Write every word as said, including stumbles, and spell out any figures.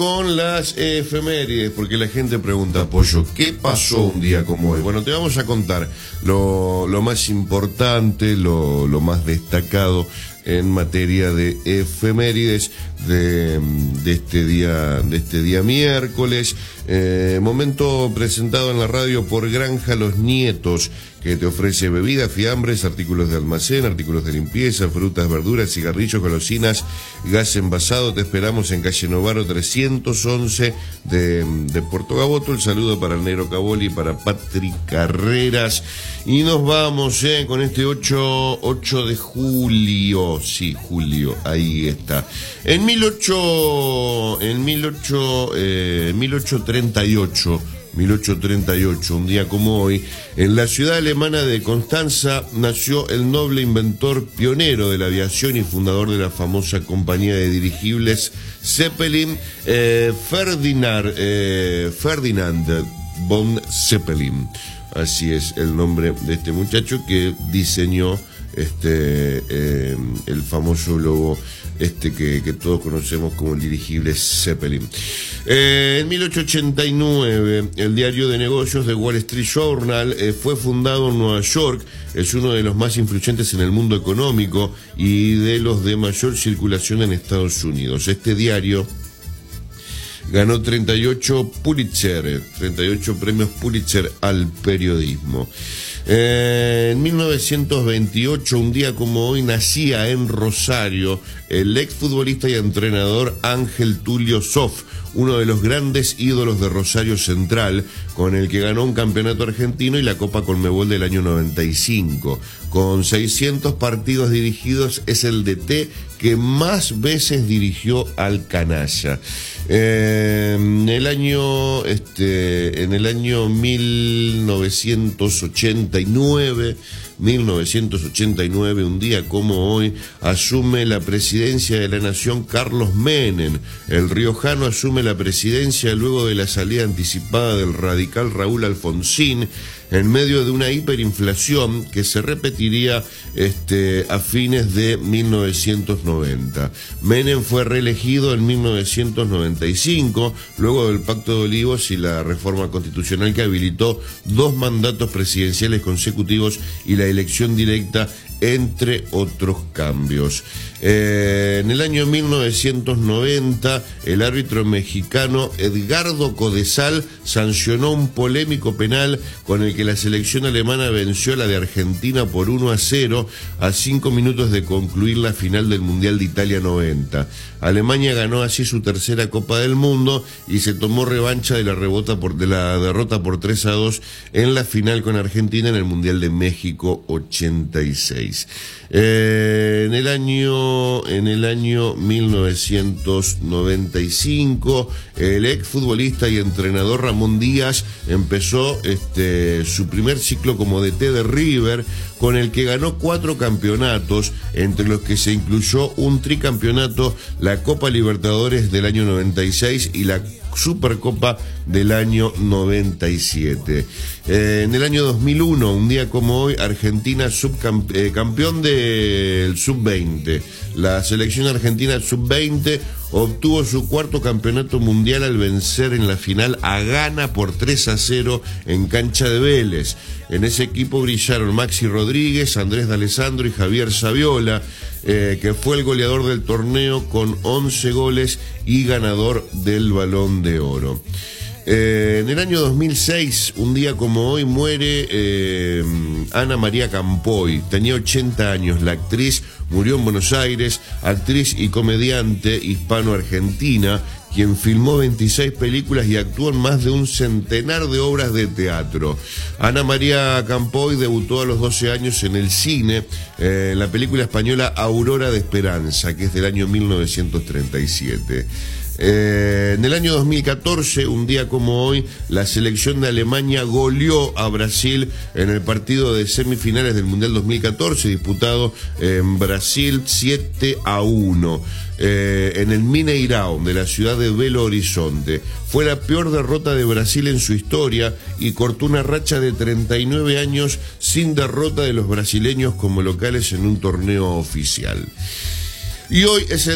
Con las efemérides, porque la gente pregunta, Pollo, ¿qué pasó un día como hoy? Bueno, te vamos a contar lo, lo más importante, lo, lo más destacado en materia de efemérides de, de este día, de este día miércoles. Eh, momento presentado en la radio por Granja Los Nietos, que te ofrece bebidas, fiambres, artículos de almacén, artículos de limpieza, frutas, verduras, cigarrillos, golosinas, gas envasado. Te esperamos en calle Novaro trescientos once de, de Puerto Gaboto. El saludo para el Negro Caboli y para Patrick Carreras. Y nos vamos eh, con este ocho de julio. Sí, julio, ahí está. En mil ocho, en mil ocho, eh, mil ochocientos treinta y ocho, mil ochocientos treinta y ocho, un día como hoy, en la ciudad alemana de Constanza nació el noble inventor pionero de la aviación y fundador de la famosa compañía de dirigibles Zeppelin, eh, Ferdinand, eh, Ferdinand von Zeppelin. Así es el nombre de este muchacho que diseñó este eh, el famoso logo este que, que todos conocemos como el dirigible Zeppelin. Eh, en mil ochocientos ochenta y nueve, el diario de negocios de Wall Street Journal eh, fue fundado en Nueva York. Es uno de los más influyentes en el mundo económico y de los de mayor circulación en Estados Unidos. Este diario ganó treinta y ocho Pulitzer, treinta y ocho premios Pulitzer al periodismo. Eh, en mil novecientos veintiocho, un día como hoy, nacía en Rosario el exfutbolista y entrenador Ángel Tulio Zoff, uno de los grandes ídolos de Rosario Central, con el que ganó un campeonato argentino y la Copa Conmebol del año noventa y cinco. Con seiscientos partidos dirigidos, es el D T que más veces dirigió al canalla. Eh, en el año, este, en el año mil novecientos ochenta y nueve, mil novecientos ochenta y nueve, un día como hoy, asume la presidencia de la nación Carlos Menem. El riojano asume la presidencia luego de la salida anticipada del radical Raúl Alfonsín, en medio de una hiperinflación que se repetiría este, a fines de mil novecientos noventa. Menem fue reelegido en mil novecientos noventa y cinco, luego del Pacto de Olivos y la reforma constitucional que habilitó dos mandatos presidenciales consecutivos y la elección directa, entre otros cambios. Eh, en el año mil novecientos noventa, el árbitro mexicano Edgardo Codesal sancionó un polémico penal con el que la selección alemana venció a la de Argentina por uno a cero a cinco minutos de concluir la final del Mundial de Italia noventa. Alemania ganó así su tercera Copa del Mundo y se tomó revancha de la, rebota por, de la derrota por tres a dos en la final con Argentina en el Mundial de México ochenta y seis. Eh, en el año en el año mil novecientos noventa y cinco, el exfutbolista y entrenador Ramón Díaz empezó este su primer ciclo como D T de River, con el que ganó cuatro campeonatos, entre los que se incluyó un tricampeonato, la Copa Libertadores del año noventa y seis y la Supercopa del año noventa y siete. Eh, en el año dos mil uno, un día como hoy, Argentina subcampe, eh, campeón del sub veinte. La selección argentina sub veinte obtuvo su cuarto campeonato mundial al vencer en la final a Ghana por tres a cero en cancha de Vélez. En ese equipo brillaron Maxi Rodríguez, Andrés D'Alessandro y Javier Saviola, eh, que fue el goleador del torneo con once goles y ganador del Balón de Oro. Eh, en el año dos mil seis, un día como hoy, muere eh, Ana María Campoy. Tenía ochenta años. La actriz murió en Buenos Aires, actriz y comediante hispano-argentina, quien filmó veintiséis películas y actuó en más de un centenar de obras de teatro. Ana María Campoy debutó a los doce años en el cine, eh, en la película española Aurora de Esperanza, que es del año mil novecientos treinta y siete. Eh, en el año dos mil catorce, un día como hoy, la selección de Alemania goleó a Brasil en el partido de semifinales del Mundial dos mil catorce, disputado en Brasil siete a uno. Eh, en el Mineirão de la ciudad de Belo Horizonte. Fue la peor derrota de Brasil en su historia y cortó una racha de treinta y nueve años sin derrota de los brasileños como locales en un torneo oficial. Y hoy es el